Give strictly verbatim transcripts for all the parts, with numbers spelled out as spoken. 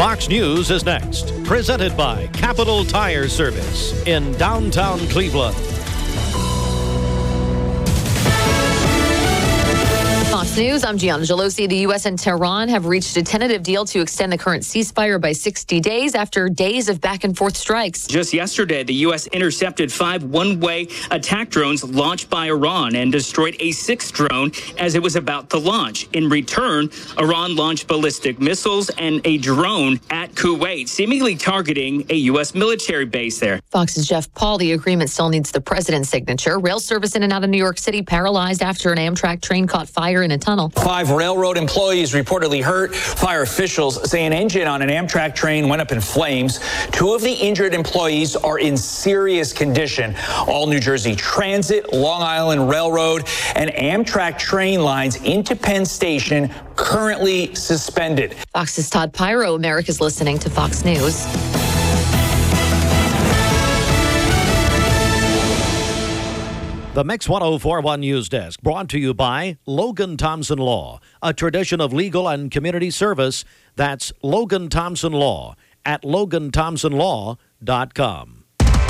Fox News is next, presented by Capital Tire Service in downtown Cleveland. Fox News, I'm Gianna Gelosi. The U S and Tehran have reached a tentative deal to extend the current ceasefire by sixty days after days of back-and-forth strikes. Just yesterday, the U S intercepted five one-way attack drones launched by Iran and destroyed a sixth drone as it was about to launch. In return, Iran launched ballistic missiles and a drone at Kuwait, seemingly targeting a U S military base there. Fox's Jeff Paul, the agreement still needs the president's signature. Rail service in and out of New York City paralyzed after an Amtrak train caught fire in a tunnel. Five railroad employees reportedly hurt. Fire officials say an engine on an Amtrak train went up in flames. Two of the injured employees are in serious condition. All New Jersey Transit, Long Island Railroad, and Amtrak train lines into Penn Station currently suspended. Fox's Todd Pyro, America's listening to Fox News. The Mix ten forty-one News Desk, brought to you by Logan Thompson Law, a tradition of legal and community service. That's Logan Thompson Law at logan thompson law dot com.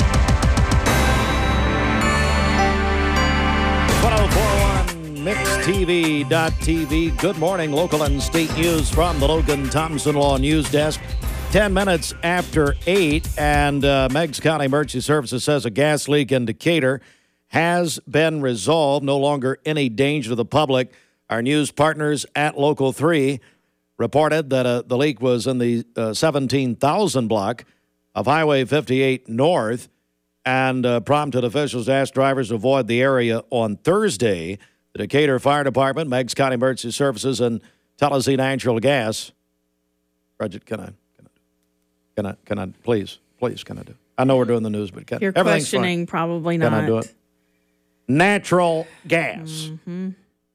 ten forty-one mix t v dot t v. Good morning, local and state news from the Logan Thompson Law News Desk. Ten minutes after eight, and uh, Meigs County Emergency Services says a gas leak in Decatur has been resolved, no longer any danger to the public. Our news partners at Local three reported that uh, the leak was in the uh, seventeen thousand block of Highway fifty-eight North and uh, prompted officials to ask drivers to avoid the area on Thursday. The Decatur Fire Department, Meigs County Emergency Services, and Tennessee Natural Gas. Bridget, can I, can I, can I, can I, please, please, can I do? I know we're doing the news, but can, You're everything's questioning, fine. probably Can not. I do it? Natural gas. Mm-hmm.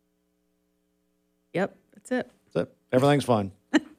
Yep, that's it. That's it. Everything's fine.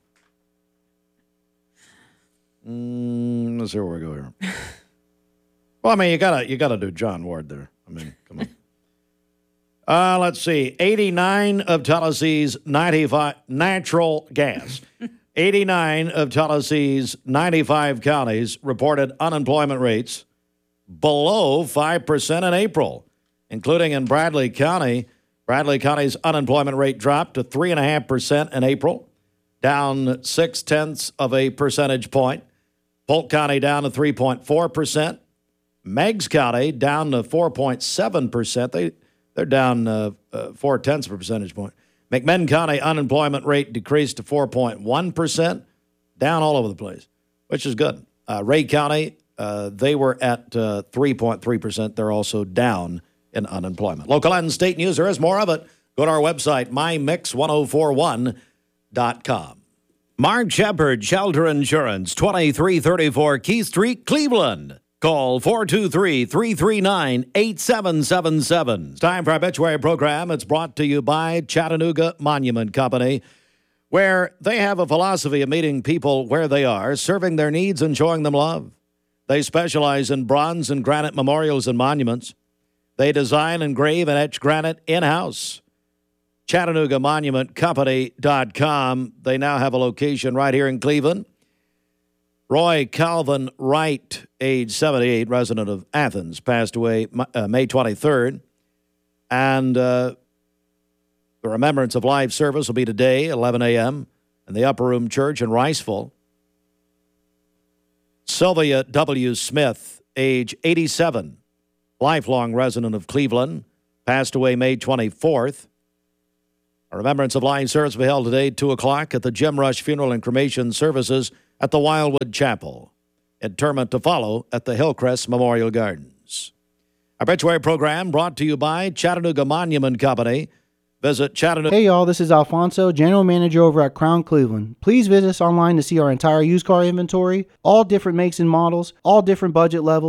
mm, let's see where we go here. Well, I mean, you gotta you gotta do John Ward there. I mean, come on. Uh, let's see. eighty-nine of Tennessee's ninety-five natural gas. eighty-nine of Tennessee's ninety-five counties reported unemployment rates below five percent in April, including in Bradley County. Bradley County's unemployment rate dropped to three point five percent in April, down six-tenths of a percentage point. Polk County down to three point four percent. Meigs County down to four point seven percent. They, they're down uh, uh, four-tenths of a percentage point. McMinn County unemployment rate decreased to four point one percent, down all over the place, which is good. Uh, Ray County, uh, they were at uh, three point three percent. They're also down in unemployment. Local and state news, there is more of it. Go to our website, my mix ten forty-one dot com. Mark Shepard, Shelter Insurance, twenty-three thirty-four Keith Street, Cleveland. Call four two three, three three nine, eight seven seven seven. It's time for our obituary program. It's brought to you by Chattanooga Monument Company, where they have a philosophy of meeting people where they are, serving their needs and showing them love. They specialize in bronze and granite memorials and monuments. They design, engrave, and etch granite in-house. Chattanooga Monument Company dot com. They now have a location right here in Cleveland. Roy Calvin Wright, age seventy-eight, resident of Athens, passed away uh, May twenty-third. And uh, the Remembrance of Life service will be today, eleven a.m., in the Upper Room Church in Riceville. Sylvia W. Smith, age eighty-seven, lifelong resident of Cleveland, passed away May twenty-fourth. A Remembrance of Life service will be held today, two o'clock, at the Jim Rush Funeral and Cremation Services at the Wildwood Chapel. Interment to follow at the Hillcrest Memorial Gardens. Our obituary program brought to you by Chattanooga Monument Company. Visit Chattanooga. Hey y'all, this is Alfonso, General Manager over at Crown Cleveland. Please visit us online to see our entire used car inventory, all different makes and models, all different budget levels.